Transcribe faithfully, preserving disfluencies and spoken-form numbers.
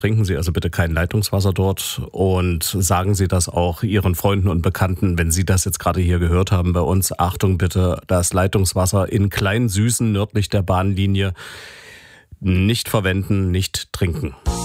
Trinken Sie also bitte kein Leitungswasser dort und sagen Sie das auch Ihren Freunden und Bekannten, wenn Sie das jetzt gerade hier gehört haben bei uns. Achtung bitte, das Leitungswasser in Klein Süßen nördlich der Bahnlinie nicht verwenden, nicht trinken.